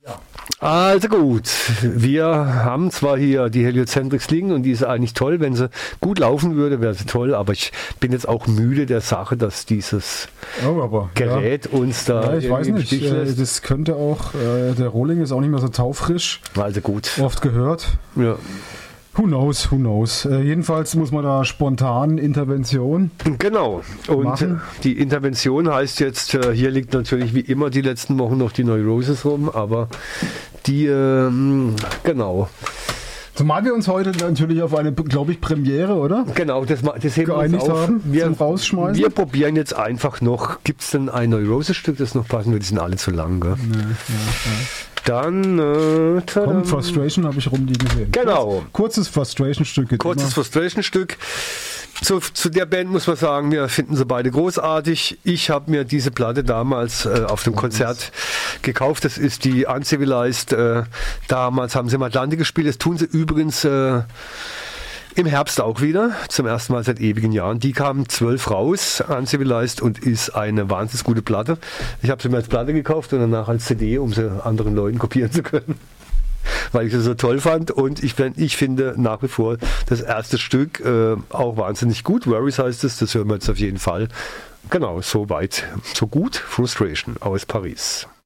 Also gut, wir haben zwar hier die Heliocentric Sling und die ist eigentlich toll, wenn sie gut laufen würde, wäre sie toll, aber ich bin jetzt auch müde der Sache, dass dieses Gerät uns da ich weiß nicht, das könnte auch, der Rohling ist auch nicht mehr so taufrisch. Also gut. Oft gehört. Ja. Who knows. Jedenfalls muss man da spontan Intervention Genau. Und machen. Die Intervention heißt jetzt, hier liegt natürlich wie immer die letzten Wochen noch die Neurosis rum, aber die, genau. Zumal wir uns heute natürlich auf eine, glaube ich, Premiere, oder? Genau, das heben wir uns auf. Haben, zum Rausschmeißen. Wir probieren jetzt einfach noch, gibt es denn ein Neurosis-Stück, das noch passen würde? Die sind alle zu lang, gell? Ja. Dann Frustration habe ich rumliegen gesehen. Genau. Kurzes Frustration-Stück. Frustration-Stück. Zu der Band muss man sagen, wir finden sie beide großartig. Ich habe mir diese Platte damals auf dem Konzert gekauft. Das ist die Uncivilized. Damals haben sie im Atlantik gespielt. Das tun sie übrigens im Herbst auch wieder. Zum ersten Mal seit ewigen Jahren. Die kamen 12 raus, Uncivilized, und ist eine wahnsinnig gute Platte. Ich habe sie mir als Platte gekauft und danach als CD, um sie anderen Leuten kopieren zu können. Weil ich es so toll fand, und ich finde nach wie vor das erste Stück auch wahnsinnig gut. Worries heißt es, das hören wir jetzt auf jeden Fall. Genau, so weit, so gut. Frustration aus Paris.